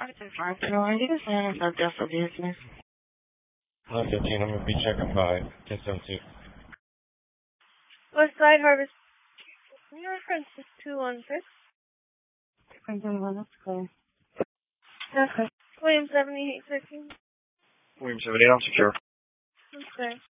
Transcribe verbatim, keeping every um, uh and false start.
I said five zero. Are you saying it's death for business? nine fifteen, I'm going to be checking by ten seventy-two. West Side Harvest. Your reference is two one six. two one one, that's clear. Okay. William seventy-eight thirteen. William seventy-eight, I'm secure. Okay.